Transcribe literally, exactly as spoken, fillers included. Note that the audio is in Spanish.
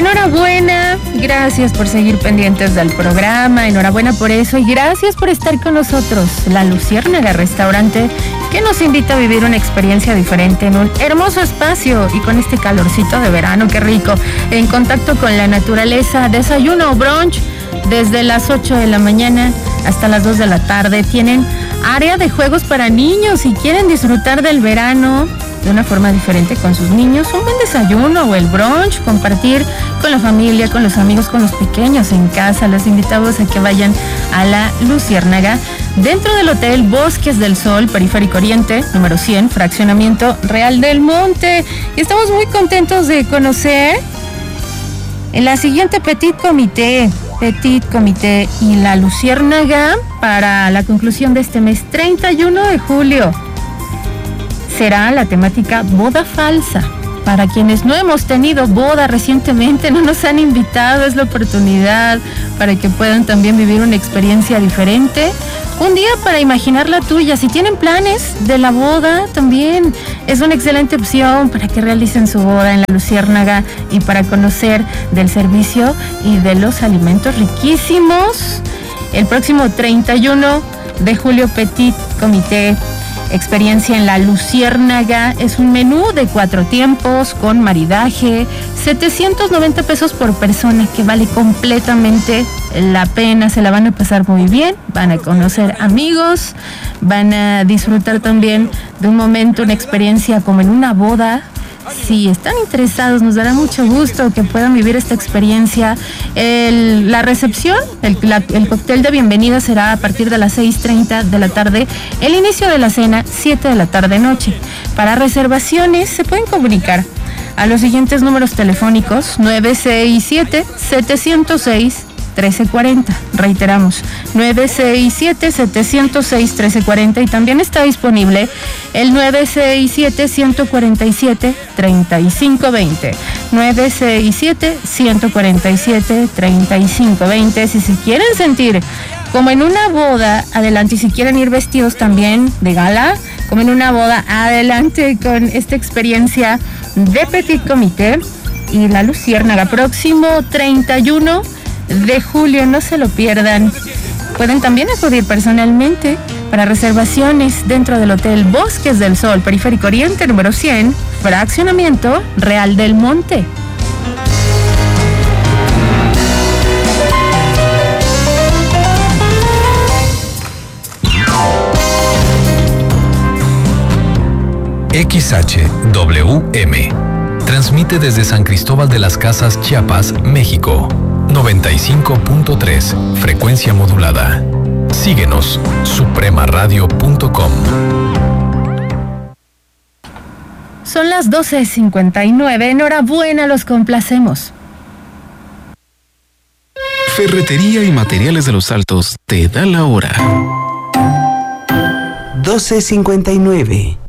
Enhorabuena, gracias por seguir pendientes del programa, enhorabuena por eso y gracias por estar con nosotros. La Luciérnaga Restaurante, que nos invita a vivir una experiencia diferente en un hermoso espacio y con este calorcito de verano, qué rico, en contacto con la naturaleza, desayuno o brunch desde las ocho de la mañana hasta las dos de la tarde. Tienen área de juegos para niños si quieren disfrutar del verano de una forma diferente con sus niños, un buen desayuno o el brunch, compartir con la familia, con los amigos, con los pequeños en casa. Los invitamos a que vayan a la Luciérnaga dentro del Hotel Bosques del Sol, Periférico Oriente, número cien, Fraccionamiento Real del Monte. Y estamos muy contentos de conocer en la siguiente Petit Comité, Petit Comité y la Luciérnaga para la conclusión de este mes, treinta y uno de julio. Será la temática boda falsa. Para quienes no hemos tenido boda recientemente, no nos han invitado, es la oportunidad para que puedan también vivir una experiencia diferente. Un día para imaginar la tuya. Si tienen planes de la boda, también es una excelente opción para que realicen su boda en la Luciérnaga y para conocer del servicio y de los alimentos riquísimos. El próximo treinta y uno de julio, Petit Comité. Experiencia en la Luciérnaga, es un menú de cuatro tiempos con maridaje, setecientos noventa pesos por persona, que vale completamente la pena. Se la van a pasar muy bien, van a conocer amigos, van a disfrutar también de un momento, una experiencia como en una boda. Si están interesados, nos dará mucho gusto que puedan vivir esta experiencia. El, la recepción, el, la, el cóctel de bienvenida será a partir de las seis treinta de la tarde. El inicio de la cena, siete de la tarde noche. Para reservaciones se pueden comunicar a los siguientes números telefónicos: nueve seis siete, siete cero seis, trece cuarenta. Reiteramos, nueve seis siete, siete cero seis, trece cuarenta. Y también está disponible el nueve seis siete, uno cuatro siete, tres cinco dos cero. nueve seis siete, uno cuatro siete, tres cinco dos cero. Si se quieren sentir como en una boda, adelante. Y si quieren ir vestidos también de gala, como en una boda, adelante con esta experiencia de Petit Comité y la Luciérnaga. Próximo treinta y uno de julio, no se lo pierdan. Pueden también acudir personalmente para reservaciones dentro del Hotel Bosques del Sol, Periférico Oriente, número cien, Fraccionamiento Real del Monte. X H W M transmite desde San Cristóbal de las Casas, Chiapas, México. noventa y cinco punto tres, frecuencia modulada. Síguenos, suprema radio punto com. Son las doce cincuenta y nueve, enhorabuena, los complacemos. Ferretería y Materiales de los Altos te da la hora. doce cincuenta y nueve.